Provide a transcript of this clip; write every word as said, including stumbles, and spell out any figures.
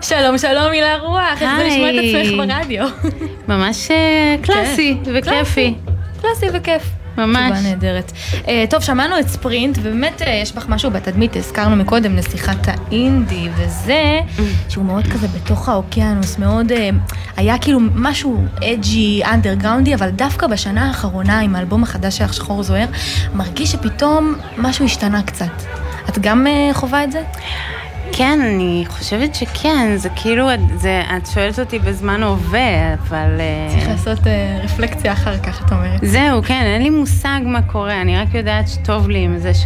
שלום, שלום, מילה רוח, איך זה לשמוע את עצמך ברדיו? ממש קלאסי וכיפי. קלאסי וכיף. ממש. תשובה נהדרת. טוב, שמענו את ספרינט, ובאמת יש בך משהו בתדמית, הזכרנו מקודם נסיכת האינדי, וזה שהוא מאוד כזה בתוך האוקיינוס, מאוד, היה כאילו משהו אג'י, אנדרגראונדי, אבל דווקא בשנה האחרונה עם האלבום החדש של שחור זוהר, מרגיש שפתאום משהו השתנה קצת. את גם חובה את זה? כן, אני חושבת שכן, זה כאילו, זה, את שואלת אותי בזמן הווה, אבל... צריך לעשות uh, רפלקציה אחר כך, את אומרת. זהו, כן, אין לי מושג מה קורה, אני רק יודעת שטוב לי עם זה